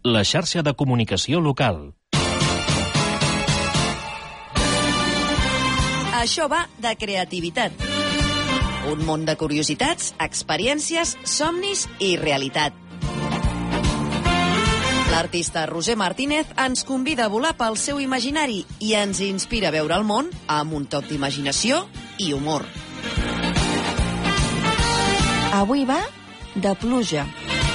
la xarxa de comunicació local. Això va de creativitat. Un món de curiositats, experiències, somnis i realitat. L'artista Roser Martínez ens convida a volar pel seu imaginari i ens inspira a veure el món amb un toc d'imaginació i humor. Avui va de pluja.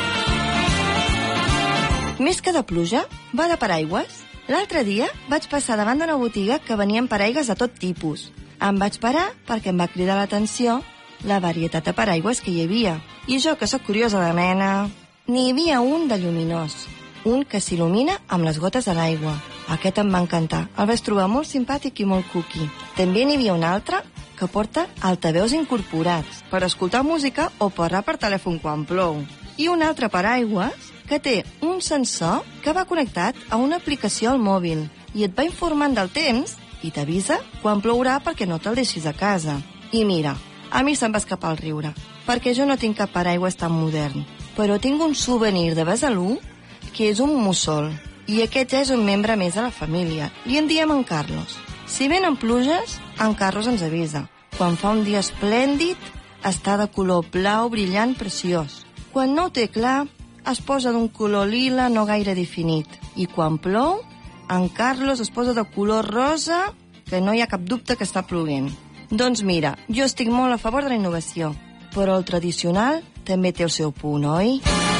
Més que de pluja, va de paraigües. L'altre dia vaig passar davant d'una botiga que venien paraigües de tot tipus. Em vaig parar perquè em va cridar l'atenció la varietat de paraigües que hi havia. I jo, que sóc curiosa de mena, n'hi havia un de lluminós. Un que s'il·lumina amb les gotes de l'aigua. Aquest em va encantar. El vaig trobar molt simpàtic i molt cookie. També n'hi havia un altre que porta altaveus incorporats per escoltar música o parlar per telèfon quan plou. I un altre paraigües que té un sensor que va connectat a una aplicació al mòbil i et va informant del temps i t'avisa quan plourà perquè no te'l deixis a casa. I mira, a mi se'm va escapar el riure, perquè jo no tinc cap paraigües tan modern, però tinc un souvenir de Besalú que és un mussol, i aquest ja és un membre més de la família. Li en diem en Carlos. Si venen pluges, en Carlos ens avisa. Quan fa un dia esplèndid, està de color blau brillant preciós. Quan no ho té clar, es posa d'un color lila no gaire definit. I quan plou, en Carlos es posa de color rosa, que no hi ha cap dubte que està plovent. Doncs mira, jo estic molt a favor de la innovació, però el tradicional també té el seu punt, oi?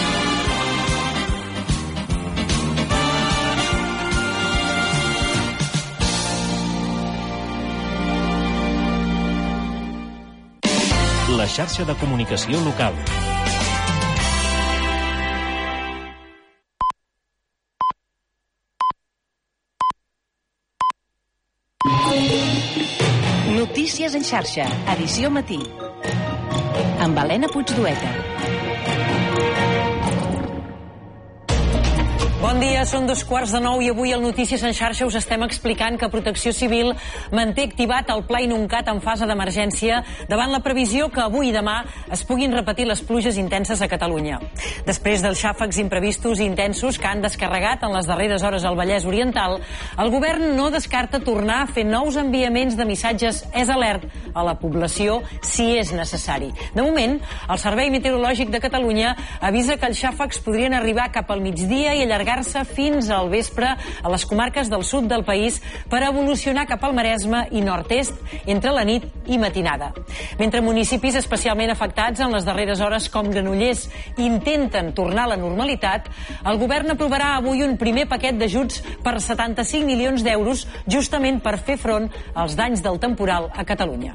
La xarxa de comunicació local. Notícies en xarxa, edició matí. Amb Helena Puigdueta. Bon dia, són 8:45 i avui al Notícies en xarxa us estem explicant que Protecció Civil manté activat el Pla Inuncat en fase d'emergència davant la previsió que avui i demà es puguin repetir les pluges intenses a Catalunya. Després dels xàfecs imprevistos i intensos que han descarregat en les darreres hores al Vallès Oriental, el govern no descarta tornar a fer nous enviaments de missatges alert a la població si és necessari. De moment, el Servei Meteorològic de Catalunya avisa que els xàfecs podrien arribar cap al migdia i allargar-se fins al vespre a les comarques del sud del país per evolucionar cap al Maresme i nord-est entre la nit i matinada. Mentre municipis especialment afectats en les darreres hores com Granollers intenten tornar a la normalitat, el govern aprovarà avui un primer paquet d'ajuts per 75 milions d'euros justament per fer front als danys del temporal a Catalunya.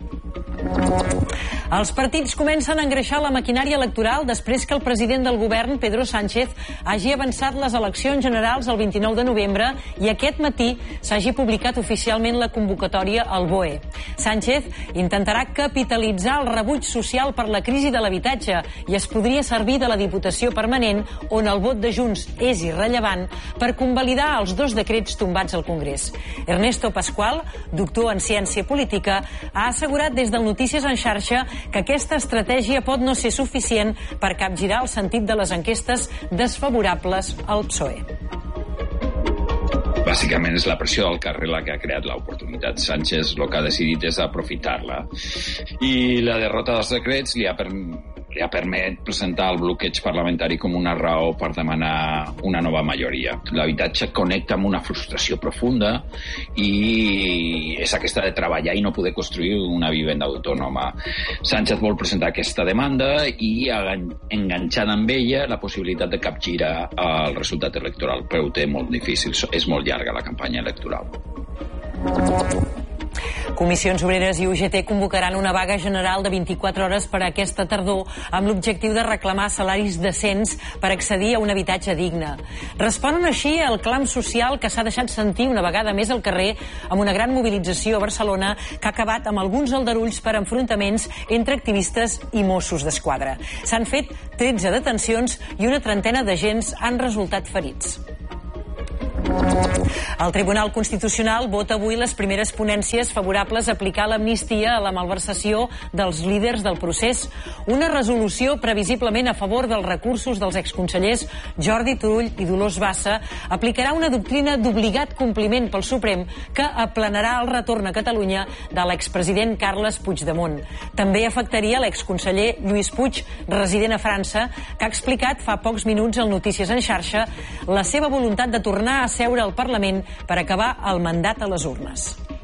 Els partits comencen a engreixar la maquinària electoral després que el president del govern, Pedro Sánchez, hagi avançat les eleccions generals el 29 de novembre i aquest matí s'hagi publicat oficialment la convocatòria al BOE. Sánchez intentarà capitalitzar el rebuig social per la crisi de l'habitatge i es podria servir de la Diputació Permanent, on el vot de Junts és irrellevant, per convalidar els 2 decrets tombats al Congrés. Ernesto Pascual, doctor en ciència política, ha assegurat des del Notícies en xarxa que aquesta estratègia pot no ser suficient per capgirar el sentit de les enquestes desfavorables al PSOE. Bàsicament és la pressió del carrer la que ha creat l'oportunitat. Sánchez el que ha decidit és aprofitar-la. I la derrota dels decrets li ha permet presentar el bloqueig parlamentari com una raó per demanar una nova majoria. L'habitatge connecta amb una frustració profunda i és aquesta de treballar i no poder construir una vivenda autònoma. Sánchez vol presentar aquesta demanda i enganxant amb ella la possibilitat de capgirar el resultat electoral, però ho té molt difícil, és molt llarga la campanya electoral. Comissions Obreres i UGT convocaran una vaga general de 24 hores per a aquesta tardor amb l'objectiu de reclamar salaris decents per accedir a un habitatge digne. Responen així al clam social que s'ha deixat sentir una vegada més al carrer amb una gran mobilització a Barcelona que ha acabat amb alguns aldarulls per enfrontaments entre activistes i Mossos d'Esquadra. S'han fet 13 detencions i una trentena d'agents han resultat ferits. El Tribunal Constitucional vota avui les primeres ponències favorables a aplicar l'amnistia a la malversació dels líders del procés. Una resolució previsiblement a favor dels recursos dels exconsellers Jordi Turull i Dolors Bassa aplicarà una doctrina d'obligat compliment pel Suprem que aplanarà el retorn a Catalunya de l'expresident Carles Puigdemont. També afectaria l'exconseller Lluís Puig, resident a França, que ha explicat fa pocs minuts al Notícies en xarxa la seva voluntat de tornar a seure al Parlament per acabar el mandat a les urnes.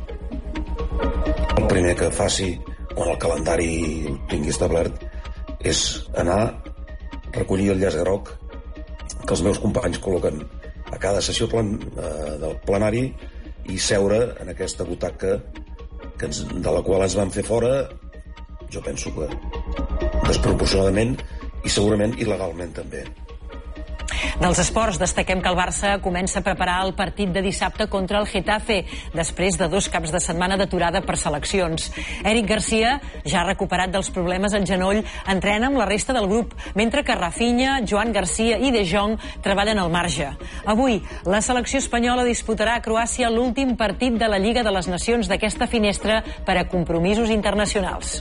El primer que faci, quan el calendari el tingui establert, és anar, recollir el llaç groc que els meus companys col·loquen a cada sessió del plenari i seure en aquesta butaca de la qual ens van fer fora, jo penso que desproporcionadament i segurament il·legalment també. Dels esports, destaquem que el Barça comença a preparar el partit de dissabte contra el Getafe, després de 2 caps de setmana d'aturada per seleccions. Eric Garcia, ja recuperat dels problemes al genoll, entrena amb la resta del grup, mentre que Rafinha, Joan Garcia i De Jong treballen al marge. Avui, la selecció espanyola disputarà a Croàcia l'últim partit de la Lliga de les Nacions d'aquesta finestra per a compromisos internacionals.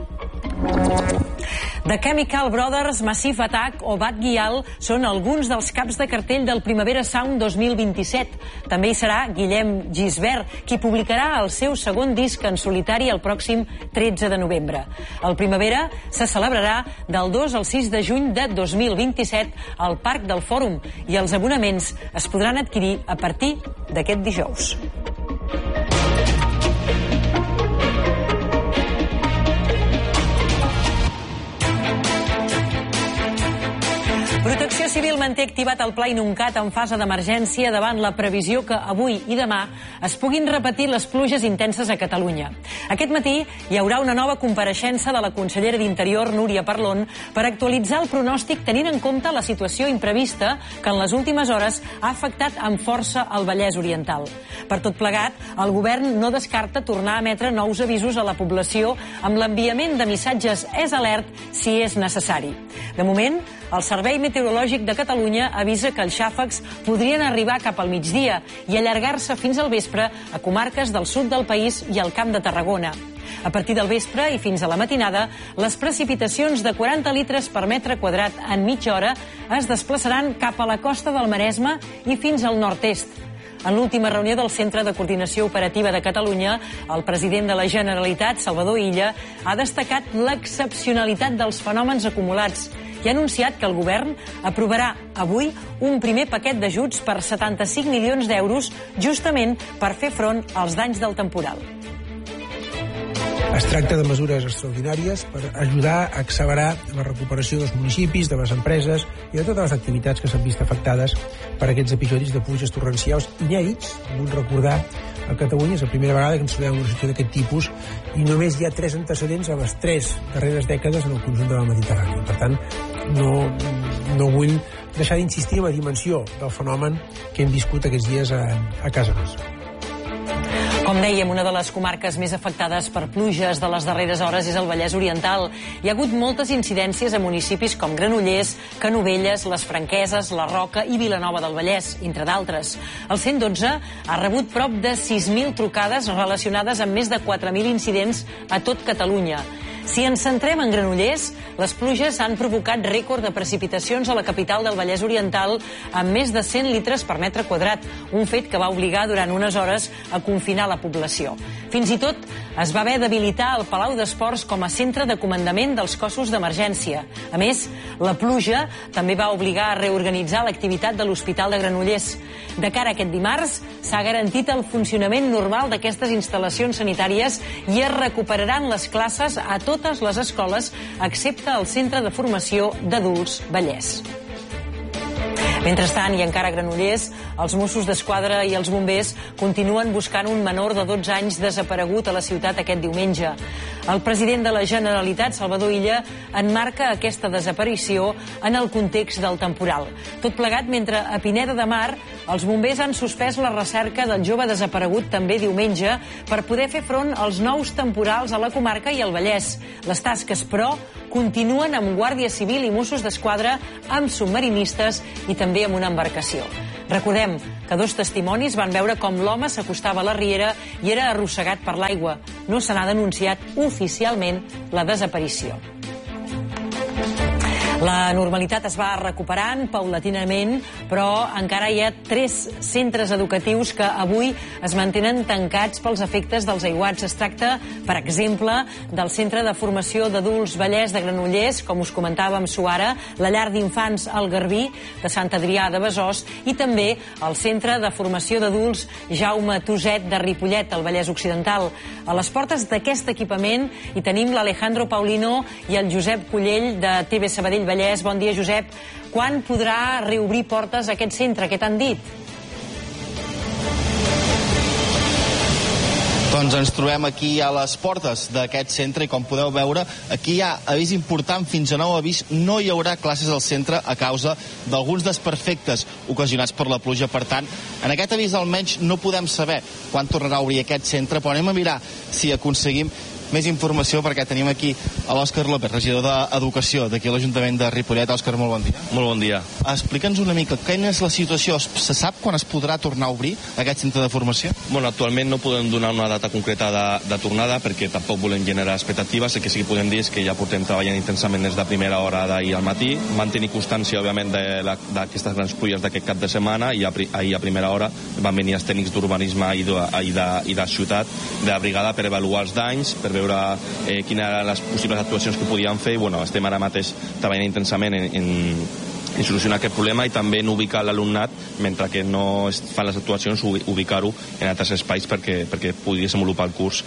The Chemical Brothers, Massive Attack o Bad Gyal són alguns dels caps de cartell del Primavera Sound 2027. També hi serà Guillem Gisbert, qui publicarà el seu segon disc en solitari el pròxim 13 de novembre. El Primavera se celebrarà del 2 al 6 de juny de 2027 al Parc del Fòrum i els abonaments es podran adquirir a partir d'aquest dijous. Protecció Civil manté activat el Pla Inuncat en fase d'emergència davant la previsió que avui i demà es puguin repetir les pluges intenses a Catalunya. Aquest matí hi haurà una nova compareixença de la consellera d'Interior, Núria Parlon, per actualitzar el pronòstic tenint en compte la situació imprevista que en les últimes hores ha afectat amb força el Vallès Oriental. Per tot plegat, el govern no descarta tornar a emetre nous avisos a la població amb l'enviament de missatges alert si és necessari. De moment, el Servei Meteorològic de Catalunya avisa que els xàfecs podrien arribar cap al migdia i allargar-se fins al vespre a comarques del sud del país i al Camp de Tarragona. A partir del vespre i fins a la matinada, les precipitacions de 40 litres per metre quadrat en mitja hora es desplaçaran cap a la costa del Maresme i fins al nord-est. En l'última reunió del Centre de Coordinació Operativa de Catalunya, el president de la Generalitat, Salvador Illa, ha destacat l'excepcionalitat dels fenòmens acumulats i ha anunciat que el govern aprovarà avui un primer paquet d'ajuts per 75 milions d'euros justament per fer front als danys del temporal. Es tracta de mesures extraordinàries per ajudar a accelerar la recuperació dels municipis, de les empreses i de totes les activitats que s'han vist afectades per aquests episodis de pluges torrencials inèdits. Vull recordar, a Catalunya és la primera vegada que ens trobem una situació d'aquest tipus i només hi ha 3 antecedents a les 3 darreres dècades en el conjunt de la Mediterrània. Per tant, no vull deixar d'insistir en la dimensió del fenomen que hem viscut aquests dies a casa nostra. Com dèiem, una de les comarques més afectades per pluges de les darreres hores és el Vallès Oriental. Hi ha hagut moltes incidències a municipis com Granollers, Canovelles, Les Franqueses, La Roca i Vilanova del Vallès, entre d'altres. El 112 ha rebut prop de 6.000 trucades relacionades amb més de 4.000 incidents a tot Catalunya. Si ens centrem en Granollers, les pluges han provocat rècord de precipitacions a la capital del Vallès Oriental amb més de 100 litres per metre quadrat, un fet que va obligar durant unes hores a confinar la població. Fins i tot es va haver d'habilitar el Palau d'Esports com a centre de comandament dels cossos d'emergència. A més, la pluja també va obligar a reorganitzar l'activitat de l'Hospital de Granollers. De cara a aquest dimarts, s'ha garantit el funcionament normal d'aquestes instal·lacions sanitàries i es recuperaran les classes a totes les escoles, excepte el Centre de Formació d'Adults Vallès. Mentrestant, i encara a Granollers, els Mossos d'Esquadra i els bombers continuen buscant un menor de 12 anys desaparegut a la ciutat aquest diumenge. El president de la Generalitat, Salvador Illa, enmarca aquesta desaparició en el context del temporal. Tot plegat mentre a Pineda de Mar els bombers han suspès la recerca del jove desaparegut també diumenge per poder fer front als nous temporals a la comarca i al Vallès. Les tasques, però, continuen amb Guàrdia Civil i Mossos d'Esquadra, amb submarinistes i també amb una embarcació. Recordem que 2 testimonis van veure com l'home s'acostava a la riera i era arrossegat per l'aigua. No se n'ha denunciat oficialment la desaparició. La normalitat es va recuperant paulatinament, però encara hi ha 3 centres educatius que avui es mantenen tancats pels efectes dels aiguats. Es tracta, per exemple, del Centre de Formació d'Adults Vallès de Granollers, com us comentava amb Suara, la llar d'infants El Garbí de Sant Adrià de Besòs i també el Centre de Formació d'Adults Jaume Tuset de Ripollet, al Vallès Occidental. A les portes d'aquest equipament hi tenim l'Alejandro Paulino i el Josep Collell de TV Sabadell Vallès. Bon dia, Josep. Quan podrà reobrir portes aquest centre? Què t'han dit? Doncs ens trobem aquí a les portes d'aquest centre i com podeu veure, aquí hi ha avís important, fins a nou avís, no hi haurà classes al centre a causa d'alguns desperfectes ocasionats per la pluja. Per tant, en aquest avís almenys no podem saber quan tornarà a obrir aquest centre, però anem a mirar si aconseguim més informació, perquè tenim aquí a l'Òscar López, regidor d'Educació d'aquí a l'Ajuntament de Ripollet. Òscar, molt bon dia. Molt bon dia. Explica'ns una mica, quina és la situació? Se sap quan es podrà tornar a obrir aquest centre de formació? Bueno, actualment no podem donar una data concreta de tornada perquè tampoc volem generar expectatives. El que sí que podem dir és que ja portem treballant intensament des de primera hora d'ahir al matí. Vam tenir constància, òbviament, d'aquestes grans pluies d'aquest cap de setmana i ahir a primera hora van venir els tècnics d'urbanisme i de ciutat, de la brigada, per avaluar els danys, per veure quines eren les possibles actuacions que podien fer, i bueno, estem ara mateix treballant intensament en solucionar aquest problema i també en ubicar l'alumnat, mentre que no es fan les actuacions, ubicar-ho en altres espais perquè pugui desenvolupar el curs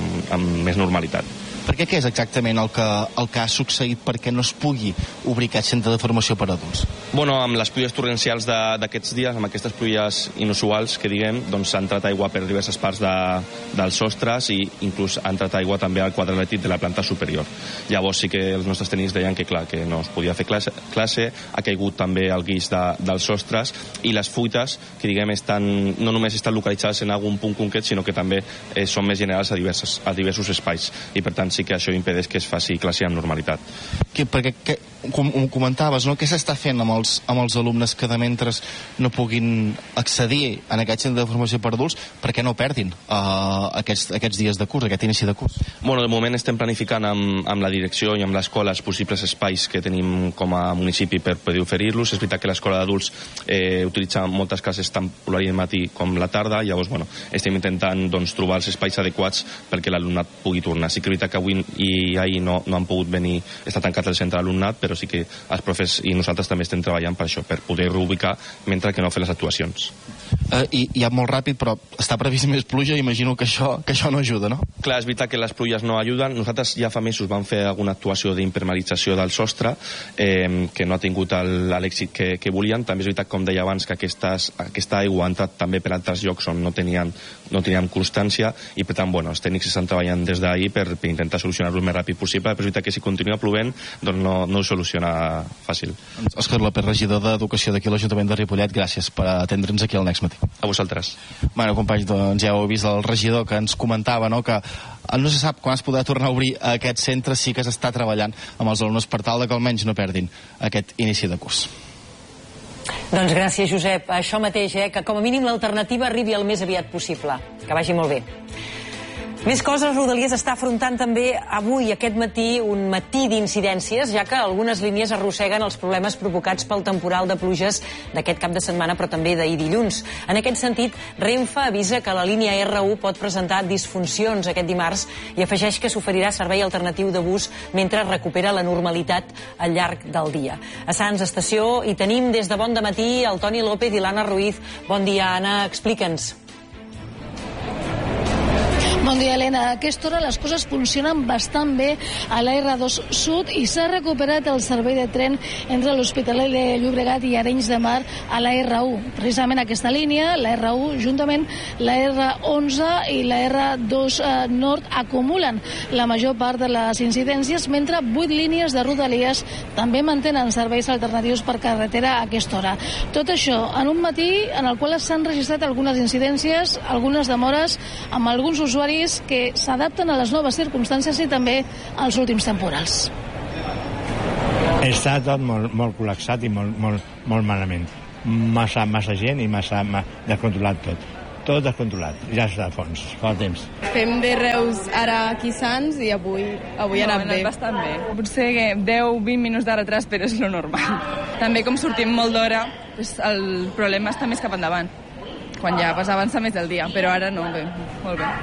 amb més normalitat. Perquè què és exactament el que ha succeït perquè no es pugui obrir aquest centre de formació per adults? Bueno, amb les pluies torrencials d'aquests dies, amb aquestes pluies inusuals que diguem, doncs s'ha entrat aigua per diverses parts dels sostres i inclús ha entrat aigua també al quadre elèctric de la planta superior. Llavors sí que els nostres tècnics deien que clar, que no es podia fer classe, ha caigut també el guix dels sostres i les fuites, que diguem, no només estan localitzades en algun punt concret, sinó que també són més generals a diversos espais i per tant sí que això impedeix que es faci classe amb normalitat. Perquè ho comentaves, no? Què s'està fent amb els alumnes que de mentre no puguin accedir en aquest centre de formació per adults perquè no perdin aquests dies de curs, aquest inici de curs? Bueno, de moment estem planificant amb la direcció i amb l'escola els possibles espais que tenim com a municipi per poder oferir-los. És veritat que l'escola d'adults utilitza moltes classes tant l'horari de matí com la tarda, llavors bueno, estem intentant trobar els espais adequats perquè l'alumnat pugui tornar. Sí que és veritat que avui i ahir no han pogut venir, està tancat el centre d'alumnat, però sí que els profes i nosaltres també estem treballant per això, per poder reubicar mentre que no fer les actuacions. I ja molt ràpid, però està previst més pluja, imagino que això no ajuda, no? Clar, és veritat que les pluges no ajuden. Nosaltres ja fa mesos vam fer alguna actuació d'impermeabilització del sostre que no ha tingut l'èxit que volien. També és veritat, com deia abans, que aquesta aigua ha entrat també per altres llocs on no teníem constància i per tant, bueno, els tècnics estan treballant des d'ahir per intentar solucionar-ho el més ràpid possible, però és veritat que si continua plovent doncs no ho soluciona fàcil. Òscar López, regidor d'Educació d'aquí a l'Ajuntament de Ripollet, gràcies per atendre'ns aquí al Next Matí. A vosaltres. Bueno, companys, doncs ja heu vist el regidor que ens comentava, no?, que no se sap quan es podrà tornar a obrir aquest centre. Sí que s'està treballant amb els alumnes per tal que almenys no perdin aquest inici de curs. Doncs gràcies, Josep. Això mateix, que com a mínim l'alternativa arribi el més aviat possible. Que vagi molt bé. Més coses, Rodalies està afrontant també avui, aquest matí, un matí d'incidències, ja que algunes línies arrosseguen els problemes provocats pel temporal de pluges d'aquest cap de setmana, però també d'ahir dilluns. En aquest sentit, Renfe avisa que la línia R1 pot presentar disfuncions aquest dimarts i afegeix que s'oferirà servei alternatiu de bus mentre recupera la normalitat al llarg del dia. A Sants Estació hi tenim des de bon dematí el Toni López i l'Anna Ruiz. Bon dia, Anna, explica'ns. Bon dia, Helena. A aquesta hora les coses funcionen bastant bé a la R2 Sud i s'ha recuperat el servei de tren entre l'Hospitalet de Llobregat i Arenys de Mar a la R1. Precisament aquesta línia, la R1, juntament la R11 i la R2 Nord acumulen la major part de les incidències, mentre 8 línies de Rodalies també mantenen serveis alternatius per carretera a aquesta hora. Tot això en un matí en el qual s'han registrat algunes incidències, algunes demores amb alguns usuaris que s'adapten a les noves circumstàncies i també als últims temporals. Està tot molt col·lapsat i molt malament. massa gent i massa descontrolat tot. Tot descontrolat, ja està a fons, fa temps. Fem de Reus ara aquí Sants i avui ha anat bé. Bastant bé. Potser 10-20 minuts de retras, però és lo normal. També com sortim molt d'hora, el problema està més cap endavant, quan ja avança més del dia, però ara no, bé, molt bé.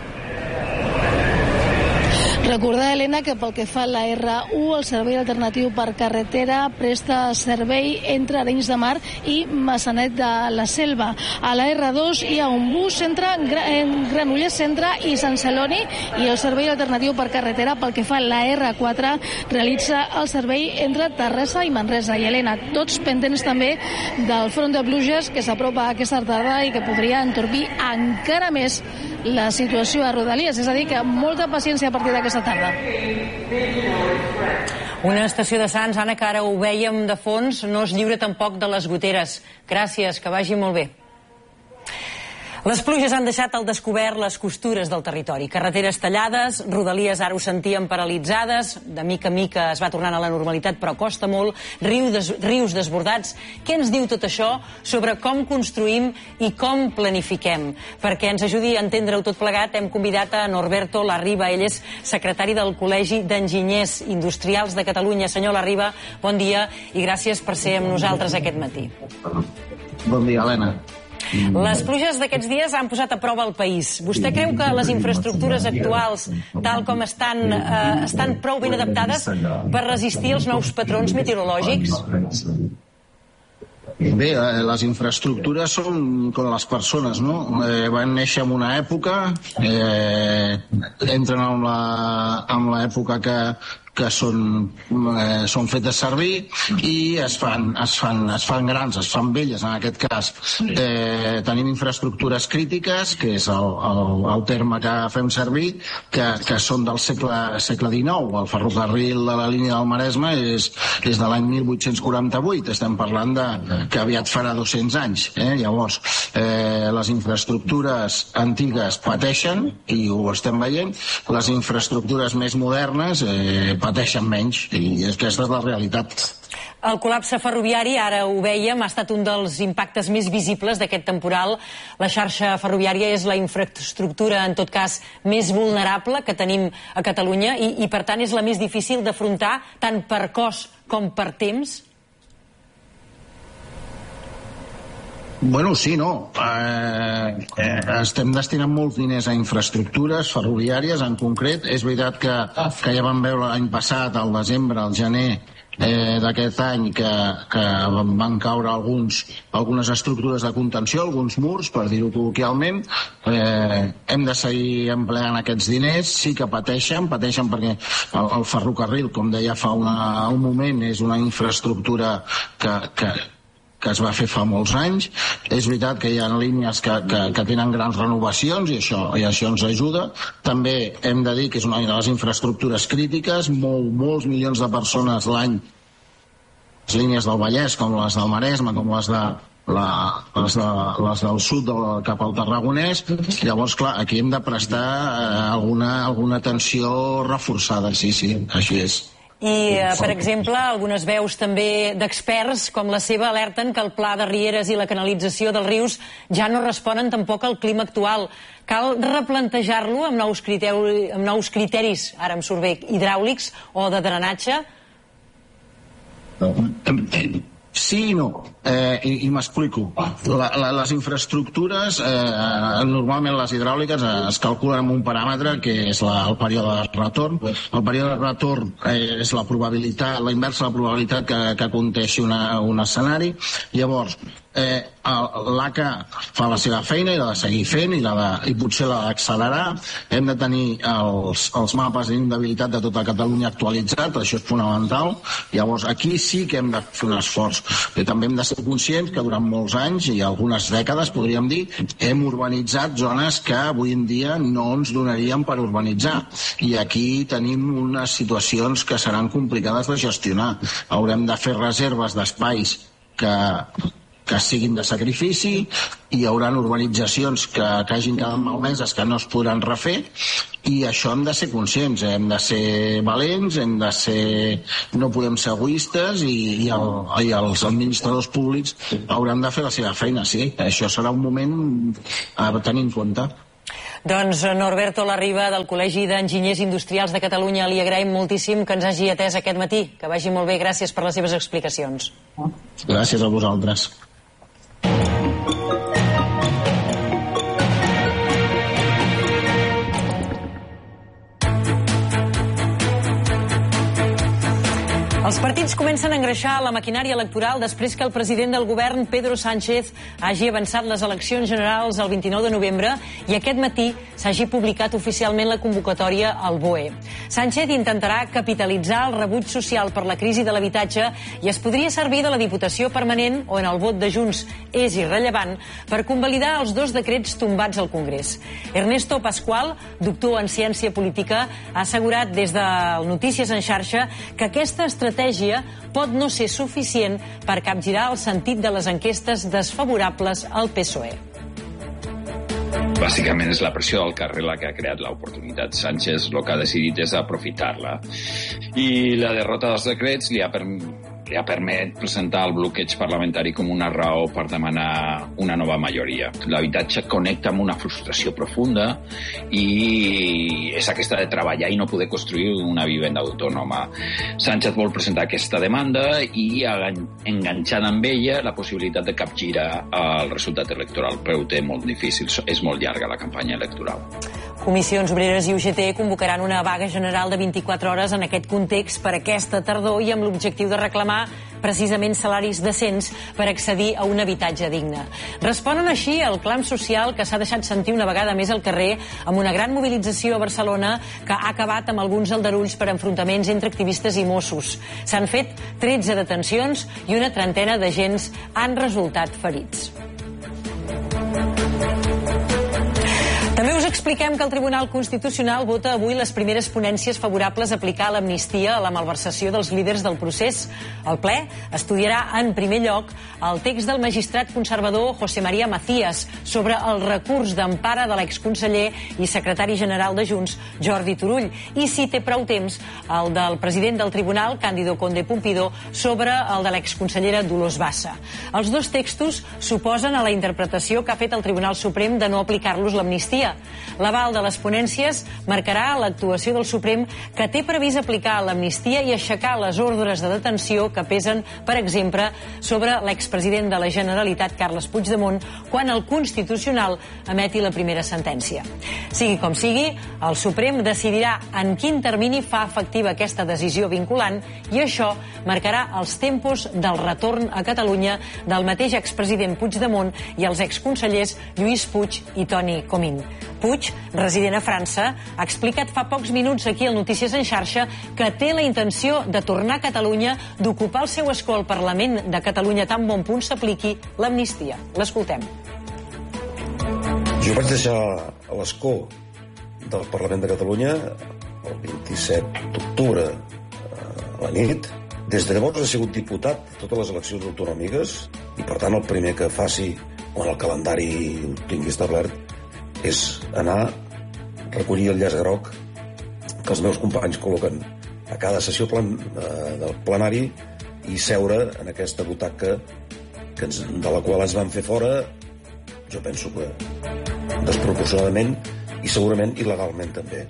Recordar, Helena, que pel que fa a la R1, el servei alternatiu per carretera presta servei entre Arenys de Mar i Maçanet de la Selva. A la R2 hi ha un bus entre Granollers Centre i Sant Celoni i el servei alternatiu per carretera pel que fa a la R4 realitza el servei entre Terrassa i Manresa. I, Helena, tots pendents també del front de pluges que s'apropa aquesta tarda i que podria entorpir encara més la situació a Rodalies. És a dir, que molta paciència a partir d'aquesta tarda. Una estació de Sants, Anna, que ara ho vèiem de fons, no es lliura tampoc de les goteres. Gràcies, que vagi molt bé. Les pluges han deixat al descobert les costures del territori. Carreteres tallades, Rodalies ara ho sentíem paralitzades, de mica en mica es va tornant a la normalitat, però costa molt, rius desbordats. Què ens diu tot això sobre com construïm i com planifiquem? Perquè ens ajudi a entendre-ho tot plegat, hem convidat a Norberto Larriba. Ell és secretari del Col·legi d'Enginyers Industrials de Catalunya. Senyor Larriba, bon dia i gràcies per ser amb nosaltres aquest matí. Bon dia, Helena. Les pluges d'aquests dies han posat a prova el país. Vostè creu que les infraestructures actuals, tal com estan prou ben adaptades per resistir els nous patrons meteorològics? Bé, les infraestructures són com les persones, no? Van néixer en una època, entren en l'època que són fetes servir i es fan grans, es fan velles. En aquest cas tenim infraestructures crítiques, que és el terme que fem servir, que són del segle XIX. El ferrocarril de la línia del Maresme és de l'any 1848, estem parlant que aviat farà 200 anys. Llavors, les infraestructures antigues pateixen, i ho estem veient, les infraestructures més modernes pateixen menys, i aquesta és la realitat. El col·lapse ferroviari, ara ho vèiem, ha estat un dels impactes més visibles d'aquest temporal. La xarxa ferroviària és la infraestructura, en tot cas, més vulnerable que tenim a Catalunya i per tant, és la més difícil d'afrontar, tant per cost com per temps? Bueno, sí, no. Estem destinant molts diners a infraestructures ferroviàries, en concret. És veritat que ja vam veure l'any passat, al desembre, al gener d'aquest any, que van caure algunes estructures de contenció, alguns murs, per dir-ho col·loquialment. Hem de seguir empleant aquests diners. Sí que pateixen perquè el ferrocarril, com deia fa un moment, és una infraestructura que es va fer fa molts anys. És veritat que hi ha línies que tenen grans renovacions i això ens ajuda. També hem de dir que és una de les infraestructures crítiques, molts milions de persones l'any, les línies del Vallès, com les del Maresme, com les del sud cap al Tarragonès. Llavors, clar, aquí hem de prestar alguna atenció reforçada. Sí, així és. I, per exemple, algunes veus també d'experts com la seva alerten que el pla de rieres i la canalització dels rius ja no responen tampoc al clima actual. Cal replantejar-lo amb nous criteris, ara em surt bé, hidràulics o de drenatge? Sí i no, i m'explico. Les infraestructures, normalment les hidràuliques, es calculen amb un paràmetre que és el període de retorn. El període de retorn és la probabilitat, la inversa de la probabilitat que conteixi un escenari. Llavors, l'ACA fa la seva feina i l'ha de seguir fent i potser l'ha d'accelerar. Hem de tenir els mapes d'inundabilitat de tota Catalunya actualitzats, això és fonamental. Llavors, aquí sí que hem de fer un esforç. Però també hem de ser conscients que durant molts anys i algunes dècades, podríem dir, hem urbanitzat zones que avui en dia no ens donarien per urbanitzar. I aquí tenim unes situacions que seran complicades de gestionar. Haurem de fer reserves d'espais que siguin de sacrifici, hi haurà urbanitzacions que hagin quedat malmeses que no es podran refer, i això hem de ser conscients, hem de ser valents, no podem ser egoistes, i els administradors públics hauran de fer la seva feina. Sí, això serà un moment a tenir en compte. Doncs Norberto Larriba, del Col·legi d'Enginyers Industrials de Catalunya, li agraïm moltíssim que ens hagi atès aquest matí. Que vagi molt bé, gràcies per les seves explicacions. Gràcies a vosaltres. Els partits comencen a engreixar la maquinària electoral després que el president del govern, Pedro Sánchez, hagi avançat les eleccions generals el 29 de novembre i aquest matí s'hagi publicat oficialment la convocatòria al BOE. Sánchez intentarà capitalitzar el rebuig social per la crisi de l'habitatge i es podria servir de la Diputació Permanent, on el vot de Junts és irrellevant, per convalidar els 2 decrets tombats al Congrés. Ernesto Pascual, doctor en ciència política, ha assegurat des del Notícies en xarxa que aquesta estratègia pot no ser suficient per capgirar el sentit de les enquestes desfavorables al PSOE. Bàsicament és la pressió del carrer la que ha creat l'oportunitat. Sánchez el que ha decidit és aprofitar-la. I la derrota dels decrets li ha permet presentar el bloqueig parlamentari com una raó per demanar una nova majoria. L'habitatge connecta amb una frustració profunda i és aquesta de treballar i no poder construir una vivenda autònoma. Sánchez vol presentar aquesta demanda i enganxant amb ella la possibilitat de capgirar el resultat electoral, però ho té molt difícil, és molt llarga la campanya electoral. Comissions Obreres i UGT convocaran una vaga general de 24 hores en aquest context per aquesta tardor i amb l'objectiu de reclamar precisament salaris decents per accedir a un habitatge digne. Responen així al clam social que s'ha deixat sentir una vegada més al carrer amb una gran mobilització a Barcelona que ha acabat amb alguns aldarulls per enfrontaments entre activistes i Mossos. S'han fet 13 detencions i una trentena d'agents han resultat ferits. També us expliquem que el Tribunal Constitucional vota avui les primeres ponències favorables a aplicar l'amnistia a la malversació dels líders del procés. El ple estudiarà en primer lloc el text del magistrat conservador José María Macías sobre el recurs d'empara de l'exconseller i secretari general de Junts, Jordi Turull, i si té prou temps, el del president del Tribunal, Cándido Conde Pumpido, sobre el de l'exconsellera Dolors Bassa. Els 2 textos s'oposen a la interpretació que ha fet el Tribunal Suprem de no aplicar-los l'amnistia. L'aval de les ponències marcarà l'actuació del Suprem, que té previst aplicar l'amnistia i aixecar les ordres de detenció que pesen, per exemple, sobre l'expresident de la Generalitat, Carles Puigdemont, quan el Constitucional emeti la primera sentència. Sigui com sigui, el Suprem decidirà en quin termini fa efectiva aquesta decisió vinculant i això marcarà els tempos del retorn a Catalunya del mateix expresident Puigdemont i els exconsellers Lluís Puig i Toni Comín. Puig, resident a França, ha explicat fa pocs minuts aquí al Notícies en xarxa que té la intenció de tornar a Catalunya, d'ocupar el seu escó al Parlament de Catalunya tan bon punt s'apliqui l'amnistia. L'escoltem. Jo vaig deixar a l'escó del Parlament de Catalunya el 27 d'octubre a la nit. Des de llavors he sigut diputat de totes les eleccions autonòmiques i, per tant, el primer que faci quan el calendari ho tingui establert és anar a recollir el llaç groc que els meus companys col·loquen a cada sessió del plenari i seure en aquesta butaca de la qual ens van fer fora, jo penso que desproporcionadament i segurament il·legalment també.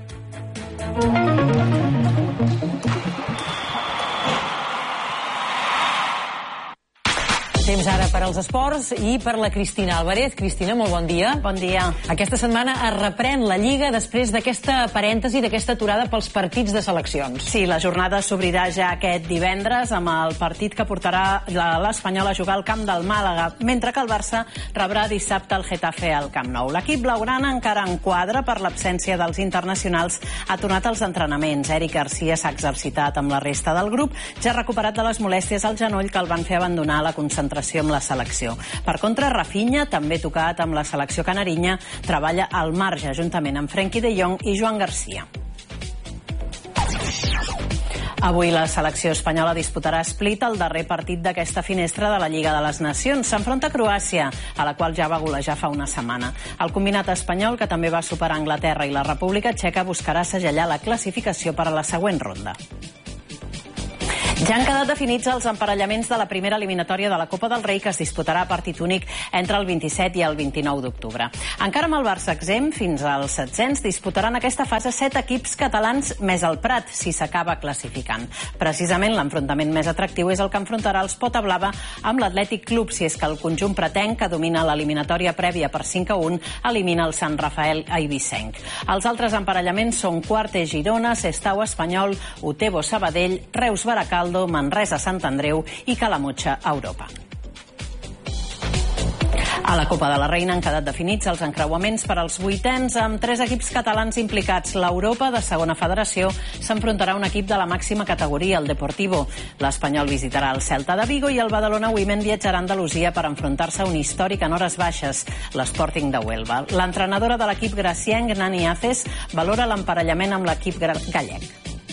Temps ara per als esports i per la Cristina Álvarez. Cristina, molt bon dia. Bon dia. Aquesta setmana es reprèn la Lliga després d'aquesta parèntesi, d'aquesta aturada pels partits de seleccions. Sí, la jornada s'obrirà ja aquest divendres amb el partit que portarà l'Espanyol a jugar al camp del Màlaga, mentre que el Barça rebrà dissabte el Getafe al Camp Nou. L'equip blaugrana encara en quadra per l'absència dels internacionals. Ha tornat als entrenaments. Eric Garcia s'ha exercitat amb la resta del grup, ja recuperat de les molèsties al genoll que el van fer abandonar la concentració amb la selecció. Per contra, Rafinha, també tocat amb la selecció canarinya, treballa al marge juntament amb Frenkie de Jong i Joan Garcia. Avui la selecció espanyola disputarà a Split el darrer partit d'aquesta finestra de la Lliga de les Nacions. S'enfronta a Croàcia, a la qual ja va golejar fa una setmana. El combinat espanyol, que també va superar Anglaterra i la República Txeca, buscarà segellar la classificació per a la següent ronda. Ja han quedat definits els emparellaments de la primera eliminatòria de la Copa del Rei, que es disputarà a partit únic entre el 27 i el 29 d'octubre. Encara amb el Barça exempt, fins als 700 disputaran aquesta fase 7 equips catalans més el Prat, si s'acaba classificant. Precisament l'enfrontament més atractiu és el que enfrontarà els Pota Blava amb l'Atlètic Club, si és que el conjunt pratenc, que domina l'eliminatòria prèvia per 5-1, elimina el Sant Rafael Eivissenc. Els altres emparellaments són Quartes Girona, Sestao Espanyol, Utebo Sabadell, Reus Baracaldo, Manresa Sant Andreu i Calamotxa Europa. A la Copa de la Reina han quedat definits els encreuaments per als vuitens amb 3 equips catalans implicats. L'Europa, de segona federació, s'enfrontarà a un equip de la màxima categoria, el Deportivo. L'Espanyol visitarà el Celta de Vigo i el Badalona Women viatjarà a Andalusia per enfrontar-se a un històric en hores baixes, l'Sporting de Huelva. L'entrenadora de l'equip gracienc, Nani Aces, valora l'emparellament amb l'equip gallec.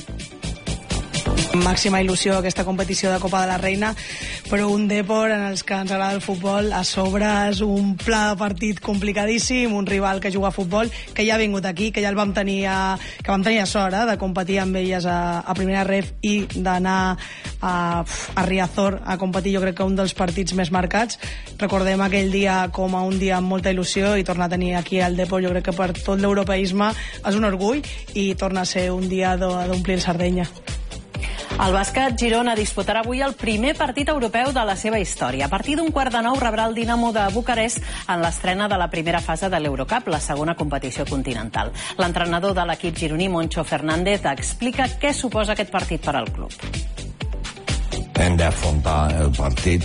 Màxima il·lusió aquesta competició de Copa de la Reina, però un Depor en els que ens agrada el futbol, a sobre és un pla de partit complicadíssim, un rival que juga a futbol, que ja ha vingut aquí, que ja el vam tenir a sort de competir amb elles a primera ref i d'anar a Riazor a competir, jo crec que un dels partits més marcats. Recordem aquell dia com a un dia amb molta il·lusió, i tornar a tenir aquí el Depor, jo crec que per tot l'europeisme és un orgull i torna a ser un dia d'omplir Sardenya. El bàsquet Girona disputarà avui el primer partit europeu de la seva història. A partir d'un 8:45 rebrà el Dinamo de Bucarest en l'estrena de la primera fase de l'Eurocup, la segona competició continental. L'entrenador de l'equip gironí, Moncho Fernández, explica què suposa aquest partit per al club. Hem d'afrontar el partit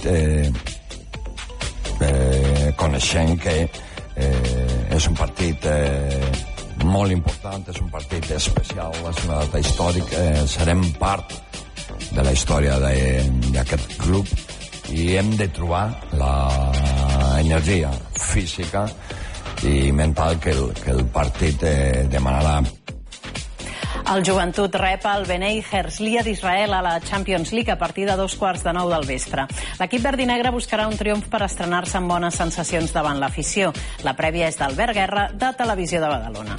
coneixent que és un partit molt important, és un partit especial, és una data històrica, serem part de la història d'aquest club i hem de trobar l'energia física i mental que el partit demanarà. El Joventut rep el Bnei Herzliya d'Israel a la Champions League a partir de 8:45 del vespre. L'equip verdinegre buscarà un triomf per estrenar-se amb bones sensacions davant l'afició. La prèvia és d'Albert Guerra, de Televisió de Badalona.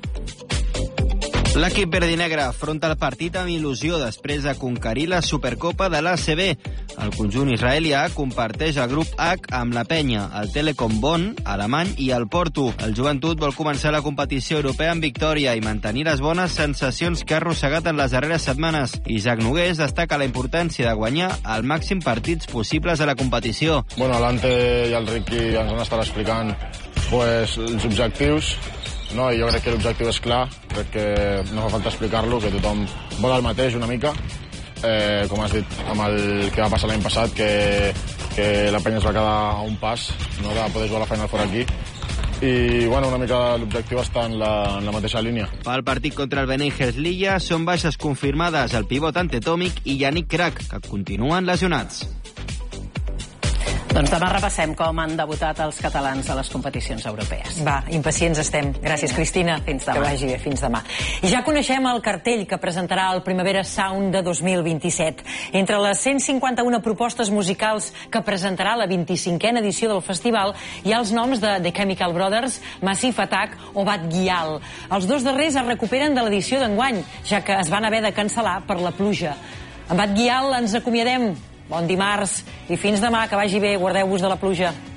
L'equip verdinegre afronta el partit amb il·lusió després de conquerir la Supercopa de l'ACB. El conjunt israelià comparteix el grup H amb la Penya, el Telekom Bonn, alemany, i el Porto. El Joventut vol començar la competició europea amb victòria i mantenir les bones sensacions que ha arrossegat en les darreres setmanes. Isaac Nogués destaca la importància de guanyar el màxim partits possibles a la competició. Bueno, l'Ante i el Riqui ens han estat explicant els objectius, no? I jo crec que l'objectiu és clar, crec que no fa falta explicar-lo, que tothom vol el mateix una mica, com has dit amb el que va passar l'any passat, que la Penya es va quedar a un pas, no, de poder jugar la Final Four aquí, i bueno, una mica l'objectiu està en la mateixa línia. Pel partit contra el Bnei Herzliya són baixes confirmades el pivot Antetomic i Yannick Crac, que continuen lesionats. Doncs demà repassem com han debutat els catalans a les competicions europees. Va, impacients estem. Gràcies, Cristina. Fins demà. Que vagi bé, fins demà. I ja coneixem el cartell que presentarà el Primavera Sound de 2027. Entre les 151 propostes musicals que presentarà la 25a edició del festival hi ha els noms de The Chemical Brothers, Massive Attack o Bad Gyal. Els dos darrers es recuperen de l'edició d'enguany, ja que es van haver de cancel·lar per la pluja. Amb Bad Gyal ens acomiadem. Bon dimarts i fins demà, que vagi bé, guardeu-vos de la pluja.